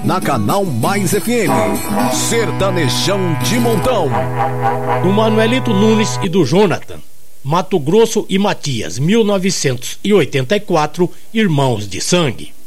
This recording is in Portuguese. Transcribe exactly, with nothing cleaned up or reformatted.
na Canal Mais F M. Sertanejão de montão. Do Manuelito Nunes e do Jonathan. Mato Grosso e Matias, mil novecentos e oitenta e quatro, Irmãos de Sangue.